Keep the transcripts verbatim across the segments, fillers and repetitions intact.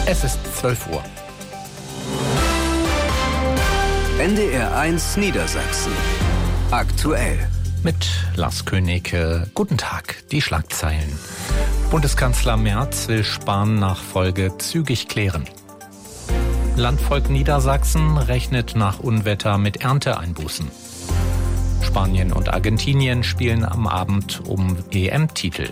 Es ist zwölf Uhr. N D R eins Niedersachsen. Aktuell. Mit Lars König. Guten Tag. Die Schlagzeilen. Bundeskanzler Merz will Spahn-Nachfolge zügig klären. Landvolk Niedersachsen rechnet nach Unwetter mit Ernteeinbußen. Spanien und Argentinien spielen am Abend um E M-Titel.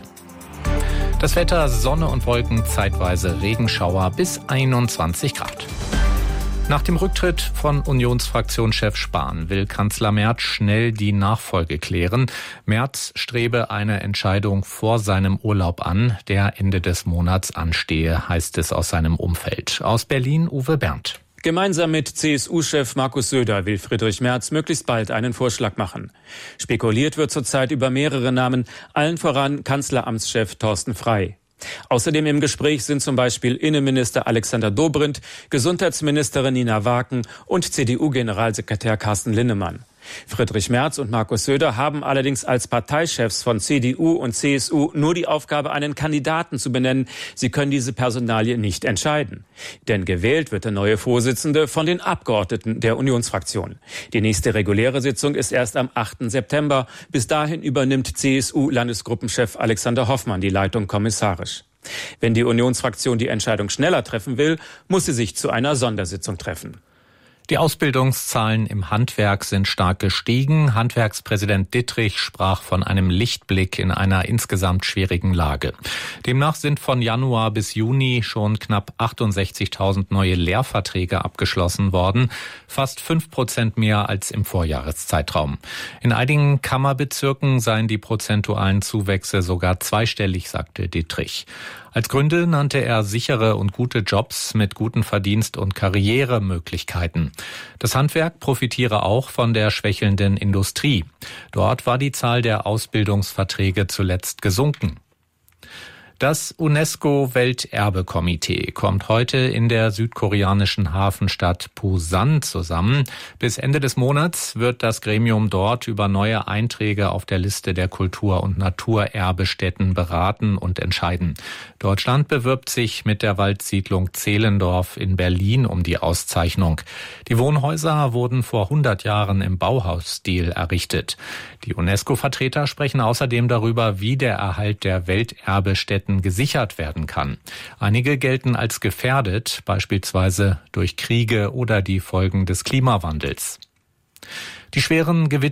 Das Wetter: Sonne und Wolken, zeitweise Regenschauer bis einundzwanzig Grad. Nach dem Rücktritt von Unionsfraktionschef Spahn will Kanzler Merz schnell die Nachfolge klären. Merz strebe eine Entscheidung vor seinem Urlaub an, der Ende des Monats anstehe, heißt es aus seinem Umfeld. Aus Berlin Uwe Berndt. Gemeinsam mit C S U-Chef Markus Söder will Friedrich Merz möglichst bald einen Vorschlag machen. Spekuliert wird zurzeit über mehrere Namen, allen voran Kanzleramtschef Thorsten Frey. Außerdem im Gespräch sind zum Beispiel Innenminister Alexander Dobrindt, Gesundheitsministerin Nina Waken und C D U-Generalsekretär Carsten Linnemann. Friedrich Merz und Markus Söder haben allerdings als Parteichefs von C D U und C S U nur die Aufgabe, einen Kandidaten zu benennen. Sie können diese Personalie nicht entscheiden. Denn gewählt wird der neue Vorsitzende von den Abgeordneten der Unionsfraktion. Die nächste reguläre Sitzung ist erst am achten September. Bis dahin übernimmt C S U-Landesgruppenchef Alexander Hoffmann die Leitung kommissarisch. Wenn die Unionsfraktion die Entscheidung schneller treffen will, muss sie sich zu einer Sondersitzung treffen. Die Ausbildungszahlen im Handwerk sind stark gestiegen. Handwerkspräsident Dittrich sprach von einem Lichtblick in einer insgesamt schwierigen Lage. Demnach sind von Januar bis Juni schon knapp achtundsechzigtausend neue Lehrverträge abgeschlossen worden, fast fünf Prozent mehr als im Vorjahreszeitraum. In einigen Kammerbezirken seien die prozentualen Zuwächse sogar zweistellig, sagte Dittrich. Als Gründe nannte er sichere und gute Jobs mit guten Verdienst- und Karrieremöglichkeiten. Das Handwerk profitiere auch von der schwächelnden Industrie. Dort war die Zahl der Ausbildungsverträge zuletzt gesunken. Das UNESCO-Welterbekomitee kommt heute in der südkoreanischen Hafenstadt Busan zusammen. Bis Ende des Monats wird das Gremium dort über neue Einträge auf der Liste der Kultur- und Naturerbestätten beraten und entscheiden. Deutschland bewirbt sich mit der Waldsiedlung Zehlendorf in Berlin um die Auszeichnung. Die Wohnhäuser wurden vor hundert Jahren im Bauhausstil errichtet. Die UNESCO-Vertreter sprechen außerdem darüber, wie der Erhalt der Welterbestätten gesichert werden kann. Einige gelten als gefährdet, beispielsweise durch Kriege oder die Folgen des Klimawandels. Die schweren Gewitter